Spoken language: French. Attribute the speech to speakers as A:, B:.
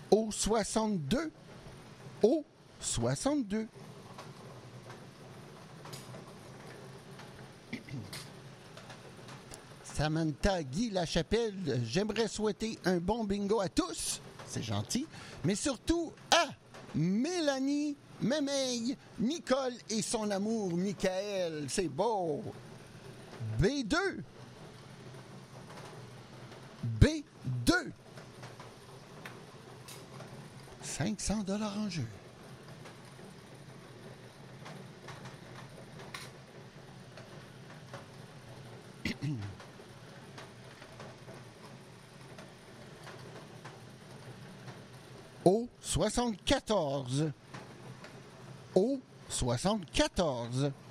A: Au 62. Au 62. Samantha Guy Lachapelle, j'aimerais souhaiter un bon bingo à tous, c'est gentil, mais surtout à Mélanie, Mémeille, Nicole et son amour, Michael, c'est beau. B2. B2. 500 $ en jeu. Au 74. Au 74.